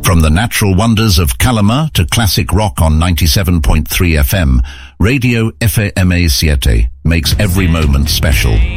From the natural wonders of Calama to classic rock on 97.3 FM, Radio FMA 7 makes every moment special.